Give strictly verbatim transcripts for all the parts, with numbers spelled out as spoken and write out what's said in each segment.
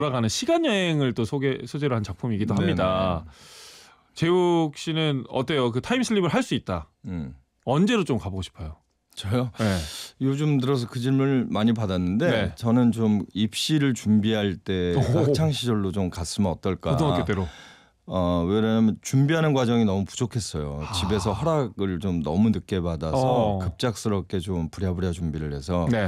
돌아가는 시간 여행을 또 소개 소재로 한 작품이기도 네네. 합니다. 재욱 씨는 어때요? 그 타임슬립을 할 수 있다. 음. 언제로 좀 가보고 싶어요? 저요? 네. 요즘 들어서 그 질문을 많이 받았는데 네. 저는 좀 입시를 준비할 때 오. 학창 시절로 좀 갔으면 어떨까. 고등학교 때로. 어, 왜냐하면 준비하는 과정이 너무 부족했어요. 아. 집에서 허락을 좀 너무 늦게 받아서 어. 급작스럽게 좀 부랴부랴 준비를 해서 네.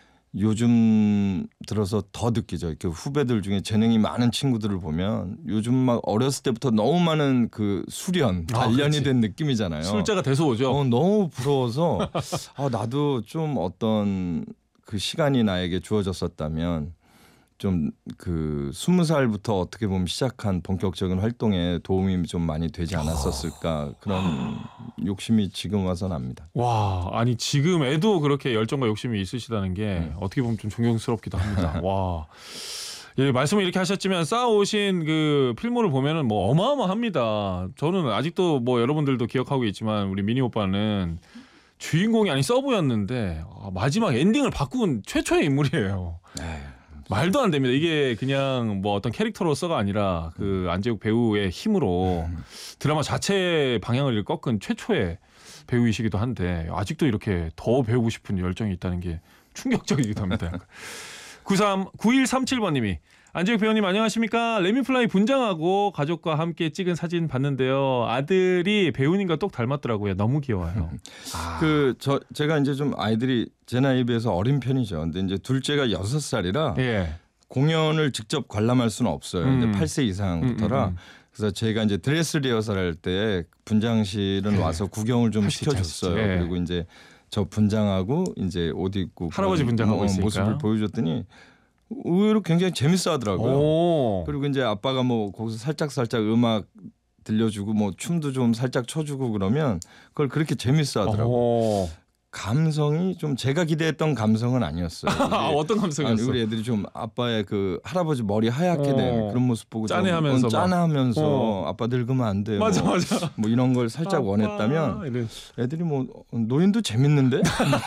요즘 들어서 더 느끼죠. 이렇게 후배들 중에 재능이 많은 친구들을 보면 요즘 막 어렸을 때부터 너무 많은 그 수련, 아, 단련이 그렇지. 된 느낌이잖아요. 술자가 돼서 오죠. 어, 너무 부러워서 아, 나도 좀 어떤 그 시간이 나에게 주어졌었다면 좀 그 스무 살부터 어떻게 보면 시작한 본격적인 활동에 도움이 좀 많이 되지 않았었을까 그런 욕심이 지금 와서 납니다. 와, 아니 지금 애도 그렇게 열정과 욕심이 있으시다는 게 음. 어떻게 보면 좀 존경스럽기도 합니다. 와. 예, 말씀을 이렇게 하셨지만 쌓아오신 그 필모를 보면은 뭐 어마어마합니다. 저는 아직도 뭐 여러분들도 기억하고 있지만 우리 미니 오빠는 주인공이 아닌 서브였는데 아, 마지막 엔딩을 바꾼 최초의 인물이에요. 에휴. 말도 안 됩니다. 이게 그냥 뭐 어떤 캐릭터로서가 아니라 그 안재욱 배우의 힘으로 드라마 자체의 방향을 꺾은 최초의 배우이시기도 한데 아직도 이렇게 더 배우고 싶은 열정이 있다는 게 충격적이기도 합니다. 구삼 구일삼칠 번님이 안재욱 배우님 안녕하십니까? 레미플라이 분장하고 가족과 함께 찍은 사진 봤는데요. 아들이 배우님과 똑 닮았더라고요. 너무 귀여워요. 아. 그 저 제가 이제 좀 아이들이 제 나이에 비해서 어린 편이죠. 근데 이제 둘째가 여섯 살이라 예. 공연을 직접 관람할 수는 없어요. 음. 근데 팔 세 이상부터라 음, 음, 음. 그래서 제가 이제 드레스 리허설 할 때 분장실은 네. 와서 구경을 좀 할 수 있지, 할 수 시켜줬어요. 있지. 예. 그리고 이제 저 분장하고 이제 옷 입고 할아버지 그런 분장하고 모- 있으니까. 모습을 보여줬더니 의외로 굉장히 재밌어하더라고요. 오. 그리고 이제 아빠가 뭐 거기서 살짝 살짝 음악 들려주고 뭐 춤도 좀 살짝 춰주고 그러면 그걸 그렇게 재밌어하더라고요. 오. 감성이 좀 제가 기대했던 감성은 아니었어요. 아, 이게 어떤 아니, 감성이었어? 우리 애들이 좀 아빠의 그 할아버지 머리 하얗게 어. 된 그런 모습 보고 좀 짠해하면서 어, 막. 짠하면서 어. 아빠 늙으면 안 돼. 맞아 뭐, 맞아. 뭐 이런 걸 살짝 아빠, 원했다면 이런. 애들이 뭐 노인도 재밌는데.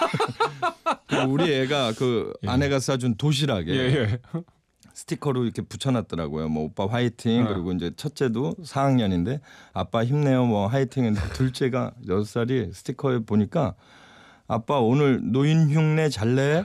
그리고 우리 애가 그 예. 아내가 싸준 도시락에 예, 예. 스티커로 이렇게 붙여놨더라고요. 뭐 오빠 화이팅. 어. 그리고 이제 첫째도 사 학년인데 아빠 힘내요. 뭐 화이팅인데 둘째가 여섯 살이 스티커에 보니까 아빠 오늘 노인 흉내 잘내?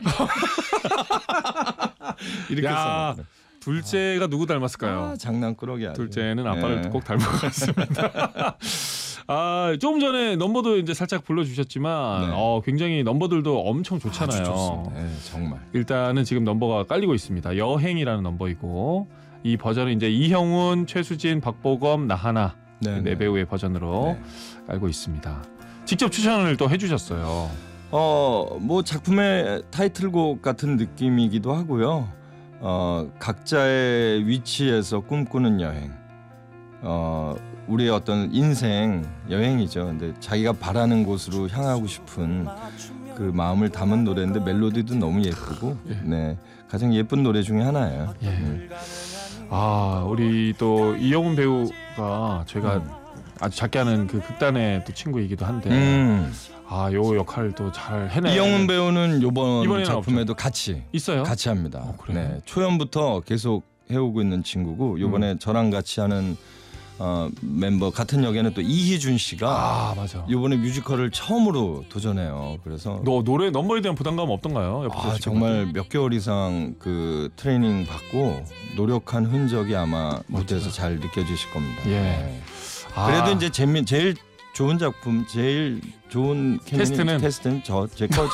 이렇게 야, 써놨더라고요. 둘째가 누구 닮았을까요? 아, 장난꾸러기 아주. 둘째는 아빠를 네. 꼭 닮은 것 같습니다. 아, 조금 전에 넘버도 이제 살짝 불러주셨지만 네. 어, 굉장히 넘버들도 엄청 좋잖아요. 아주 좋습니다. 네, 정말. 일단은 지금 넘버가 깔리고 있습니다. 여행이라는 넘버이고 이 버전은 이제 이형훈, 최수진, 박보검, 나하나 네, 네 네. 배우의 버전으로 네. 깔고 있습니다. 직접 추천을 또 해주셨어요. 어, 뭐 작품의 타이틀곡 같은 느낌이기도 하고요. 어, 각자의 위치에서 꿈꾸는 여행. 어, 우리의 어떤 인생 여행이죠. 근데 자기가 바라는 곳으로 향하고 싶은 그 마음을 담은 노래인데 멜로디도 너무 예쁘고, 예. 네, 가장 예쁜 노래 중에 하나예요. 예. 음. 아, 우리 또 이영훈 배우가 제가 아주 작게 하는 그 극단의 또 친구이기도 한데 음. 아, 요 역할을 또 잘 해내. 이영훈 배우는 이번 이번에는 작품에도 같이 있어요? 같이 합니다. 어, 그래요? 네, 초연부터 계속 해오고 있는 친구고 이번에 음. 저랑 같이 하는 어, 멤버 같은 역에는 또 이희준 씨가 아, 맞아. 이번에 뮤지컬을 처음으로 도전해요. 그래서 너 노래 넘버에 대한 부담감 없던가요? 옆에서 아, 지금 정말 몇 개월 이상 그 트레이닝 받고 노력한 흔적이 아마 무대에서 잘 느껴지실 겁니다. 예. 네. 아, 그래도 이제 재미 제일 좋은 작품, 제일 좋은 테스트는? 테스트는 저 제 거죠.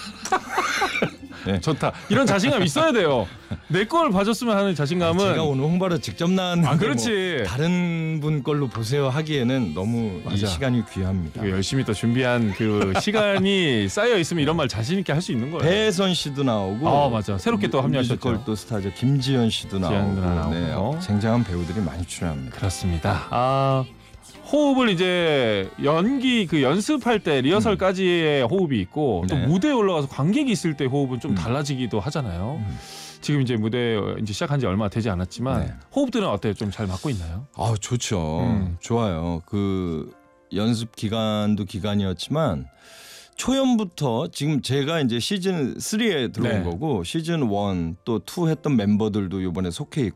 네. 좋다. 이런 자신감 있어야 돼요. 내 걸 봐줬으면 하는 자신감은. 제가 오늘 홍보를 직접 나왔는데 아, 그렇지. 뭐 다른 분 걸로 보세요 하기에는 너무 이 맞아. 시간이 귀합니다. 그 열심히 또 준비한 그 시간이 쌓여 있으면 이런 말 자신 있게 할 수 있는 거예요. 배혜선 씨도 나오고 아, 맞아. 새롭게 또 합류하셨죠. 뮤지컬 또 스타죠. 김지연 씨도 지연 누나 나오고, 나오고. 네, 어, 쟁쟁한 배우들이 많이 출연합니다. 그렇습니다. 아, 호흡을 이제 연기 그 연습할 때 리허설까지의 호흡이 있고 또 네. 무대에 올라가서 관객이 있을 때 호흡은 좀 음. 달라지기도 하잖아요. 음. 지금 이제 무대 이제 시작한 지 얼마 되지 않았지만 네. 호흡들은 어때요? 좀 잘 맞고 있나요? 아, 좋죠. 음. 좋아요. 그 연습 기간도 기간이었지만 초연부터 지금 제가 이제 시즌 삼에 들어온 네. 거고 시즌 일 또 이 했던 멤버들도 이번에 속해